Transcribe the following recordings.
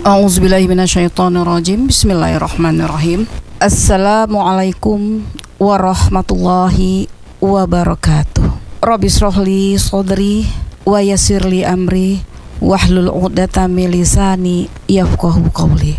A'udzubillahi minasyaitonirrajim. Bismillahirrahmanirrahim. Assalamualaikum warahmatullahi wabarakatuh. Rabbi shrahli sadri wa yassirli amri wahlul 'uqdatam min lisani yafqahu qawli.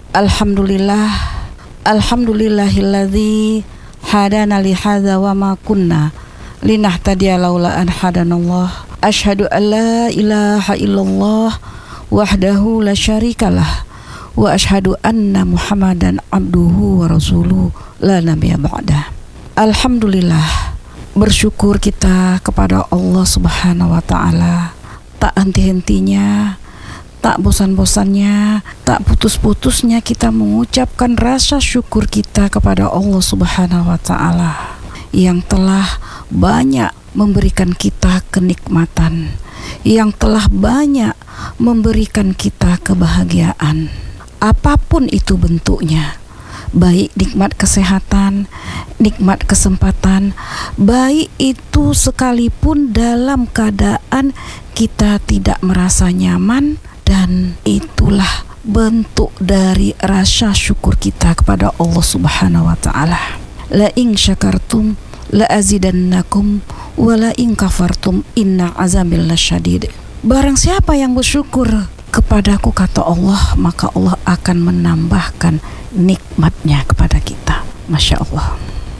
Alhamdulillahilladzi hadana li hadza wa ma kunna linahtadiya laula an hadanallah. Asyhadu an la ilaha illallah wahdahu la syarikalah wa asyhadu anna Muhammadan abduhu wa rasuluhu la nabiyya ba'dah. Alhamdulillah, bersyukur kita kepada Allah Subhanahu wa taala, tak henti-hentinya, tak bosan-bosannya, tak putus-putusnya kita mengucapkan rasa syukur kita kepada Allah Subhanahu wa taala yang telah banyak memberikan kita kenikmatan, yang telah banyak memberikan kita kebahagiaan, apapun itu bentuknya, baik nikmat kesehatan, nikmat kesempatan, baik itu sekalipun dalam keadaan kita tidak merasa nyaman, dan itulah bentuk dari rasa syukur kita kepada Allah Subhanahu wa taala. La in syakartum la azidannakum wa la in kafartum inna azabil lasyadid. Barang siapa yang bersyukur kepadaku, kata Allah, maka Allah akan menambahkan nikmatnya kepada kita. Masya Allah.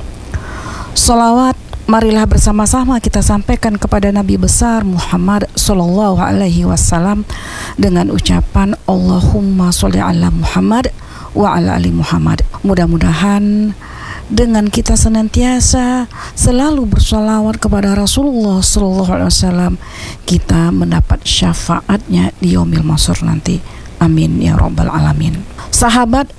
Salawat marilah bersama-sama kita sampaikan kepada Nabi besar Muhammad sallallahu alaihi wasallam dengan ucapan Allahumma sholli ala Muhammad wa ala ali Muhammad. Mudah-mudahan dengan kita senantiasa selalu bersolawat kepada Rasulullah sallallahu alaihi wasallam, kita mendapat syafaatnya di yaumil mahsyar nanti. Amin ya rabbal alamin. Sahabat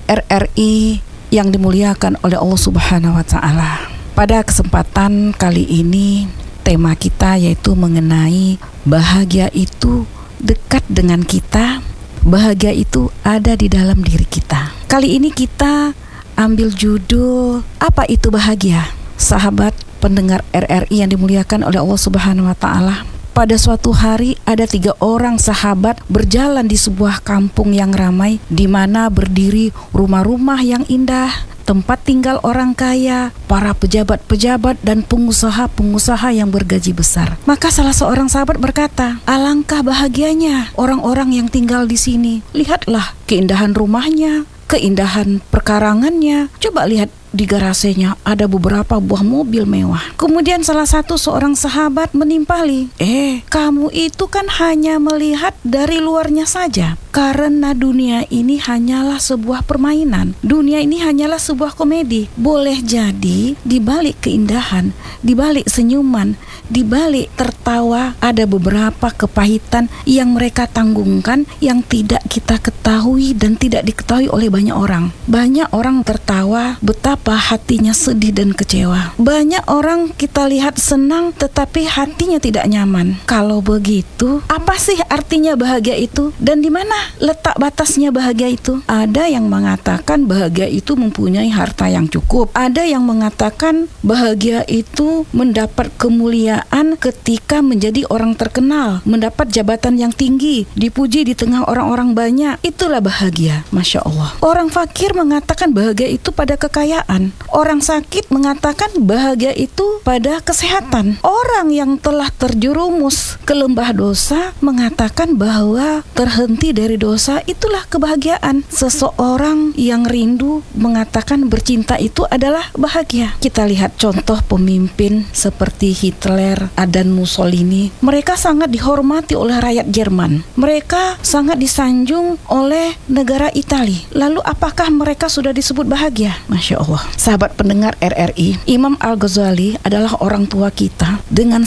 RRI yang dimuliakan oleh Allah Subhanahu wa taala, pada kesempatan kali ini tema kita yaitu mengenai bahagia itu dekat dengan kita, bahagia itu ada di dalam diri kita. Kali ini kita ambil judul apa itu bahagia. Sahabat pendengar RRI yang dimuliakan oleh Allah Subhanahu wa taala, pada suatu hari ada 3 orang sahabat berjalan di sebuah kampung yang ramai, di mana berdiri rumah-rumah yang indah, tempat tinggal orang kaya, para pejabat-pejabat dan pengusaha-pengusaha yang bergaji besar. Maka salah seorang sahabat berkata, alangkah bahagianya orang-orang yang tinggal di sini. Lihatlah keindahan rumahnya, keindahan perkarangannya. Coba lihat di garasenya ada beberapa buah mobil mewah. Kemudian seorang sahabat menimpali, kamu itu kan hanya melihat dari luarnya saja, karena dunia ini hanyalah sebuah permainan, dunia ini hanyalah sebuah komedi. Boleh jadi di balik keindahan, di balik senyuman, di balik tertawa ada beberapa kepahitan yang mereka tanggungkan, yang tidak kita ketahui dan tidak diketahui oleh banyak orang. Banyak orang tertawa betapa hatinya sedih dan kecewa. Banyak orang kita lihat senang tetapi hatinya tidak nyaman. Kalau begitu, apa sih artinya bahagia itu? Dan di mana letak batasnya bahagia itu? Ada yang mengatakan bahagia itu mempunyai harta yang cukup. Ada yang mengatakan bahagia itu mendapat kemuliaan ketika menjadi orang terkenal, mendapat jabatan yang tinggi, dipuji di tengah orang-orang banyak. Itulah bahagia. Masya Allah. Orang fakir mengatakan bahagia itu pada kekayaan. Orang sakit mengatakan bahagia itu pada kesehatan. Orang yang telah terjerumus ke lembah dosa mengatakan bahwa terhenti dari dosa itulah kebahagiaan. Seseorang yang rindu mengatakan bercinta itu adalah bahagia. Kita lihat contoh pemimpin seperti Hitler dan Mussolini. Mereka sangat dihormati oleh rakyat Jerman. Mereka sangat disanjung oleh negara Italia. Lalu apakah mereka sudah disebut bahagia? Masya Allah. Sahabat pendengar RRI, Imam Al-Ghazali adalah orang tua kita. Dengan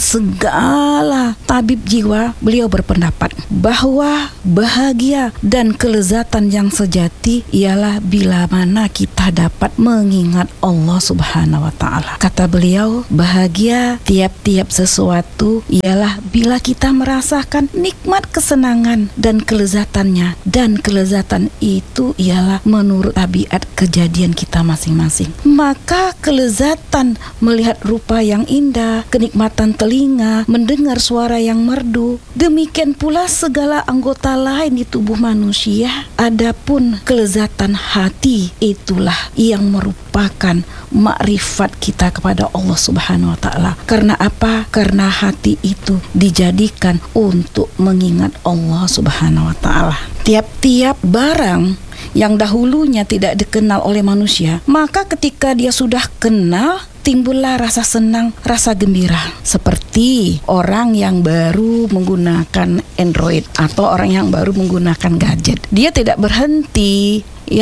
segala tabib jiwa, beliau berpendapat bahwa bahagia dan kelezatan yang sejati ialah bila mana kita dapat mengingat Allah Subhanahu wa taala. Kata beliau, bahagia tiap-tiap setiap sesuatu ialah bila kita merasakan nikmat kesenangan dan kelezatannya, dan kelezatan itu ialah menurut tabiat kejadian kita masing-masing. Maka kelezatan melihat rupa yang indah, kenikmatan telinga mendengar suara yang merdu, demikian pula segala anggota lain di tubuh manusia. Adapun kelezatan hati, itulah yang merupakan makrifat kita kepada Allah Subhanahu wa Ta'ala. Karena apa? Karena hati itu dijadikan untuk mengingat Allah Subhanahu wa Ta'ala. Tiap-tiap barang yang dahulunya tidak dikenal oleh manusia, maka ketika dia sudah kenal, timbullah rasa senang, rasa gembira. Seperti orang yang baru menggunakan Android atau orang yang baru menggunakan gadget. Dia tidak berhenti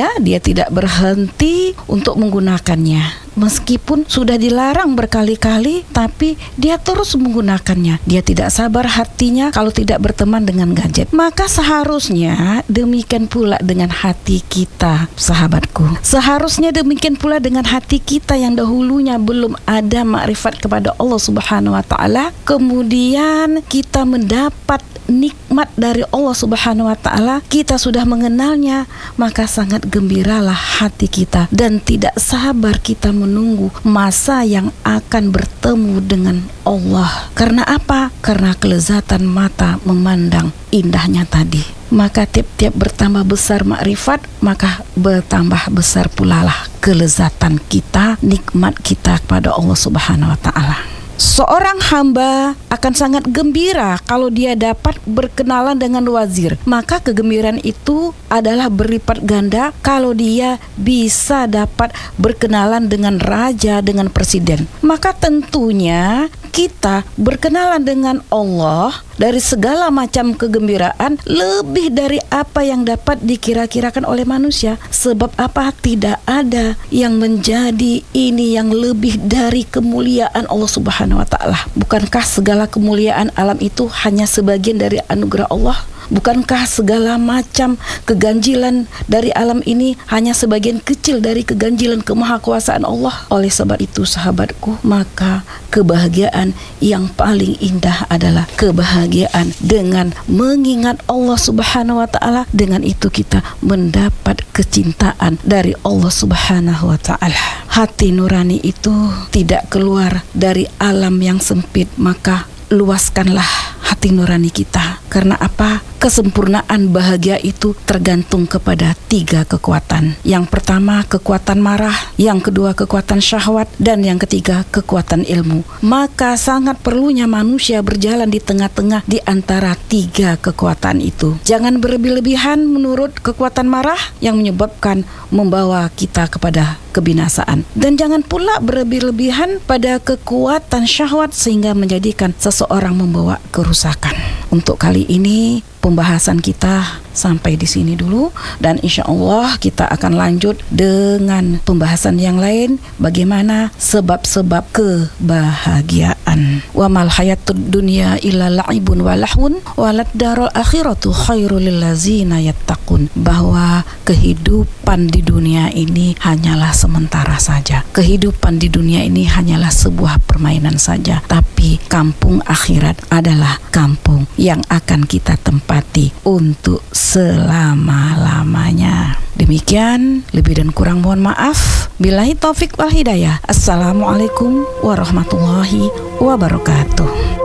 untuk menggunakannya. Meskipun sudah dilarang berkali-kali, tapi dia terus menggunakannya. Dia tidak sabar hatinya kalau tidak berteman dengan gadget. Maka seharusnya demikian pula dengan hati kita, sahabatku. Seharusnya demikian pula dengan hati kita yang dahulunya belum ada makrifat kepada Allah Subhanahu wa Ta'ala. Kemudian kita mendapat nikmat dari Allah Subhanahu wa Ta'ala, kita sudah mengenalnya, maka sangat gembiralah hati kita dan tidak sabar kita menunggu masa yang akan bertemu dengan Allah. Karena apa? Karena kelezatan mata memandang indahnya tadi. Maka tiap-tiap bertambah besar makrifat, maka bertambah besar pula lah kelezatan kita, nikmat kita kepada Allah Subhanahu wa Ta'ala. Seorang hamba akan sangat gembira kalau dia dapat berkenalan dengan wazir. Maka kegembiraan itu adalah berlipat ganda kalau dia bisa dapat berkenalan dengan raja, dengan presiden. Maka tentunya kita berkenalan dengan Allah dari segala macam kegembiraan lebih dari apa yang dapat dikira-kirakan oleh manusia. Sebab apa? Tidak ada yang menjadi ini yang lebih dari kemuliaan Allah Subhanahu wa Ta'ala. Bukankah segala kemuliaan alam itu hanya sebagian dari anugerah Allah? Bukankah segala macam keganjilan dari alam ini hanya sebagian kecil dari keganjilan kemahakuasaan Allah? Oleh sebab itu sahabatku, maka kebahagiaan yang paling indah adalah kebahagiaan dengan mengingat Allah Subhanahu wa Ta'ala. Dengan itu kita mendapat kecintaan dari Allah Subhanahu wa Ta'ala. Hati nurani itu tidak keluar dari alam yang sempit, maka luaskanlah hati nurani kita. Karena apa? Kesempurnaan bahagia itu tergantung kepada 3 kekuatan. Yang pertama kekuatan marah, yang kedua kekuatan syahwat, dan yang ketiga kekuatan ilmu. Maka sangat perlunya manusia berjalan di tengah-tengah di antara 3 kekuatan itu. Jangan berlebih-lebihan menurut kekuatan marah yang menyebabkan membawa kita kepada kebinasaan. Dan jangan pula berlebih-lebihan pada kekuatan syahwat sehingga menjadikan seseorang membawa kerusakan. Untuk kali ini pembahasan kita sampai di sini dulu, dan insya Allah kita akan lanjut dengan pembahasan yang lain, bagaimana sebab-sebab kebahagiaan. Wa mal hayatud dunya illa la'ibun wa lahun walad darul akhiratu khairul lil ladzina yattaqun. Bahwa kehidupan di dunia ini hanyalah sementara saja. Kehidupan di dunia ini hanyalah sebuah permainan saja, tapi kampung akhirat adalah kampung yang akan kita tempati untuk selama-lamanya. Demikian, lebih dan kurang mohon maaf. Billahi taufik wal hidayah. Assalamualaikum warahmatullahi wabarakatuh.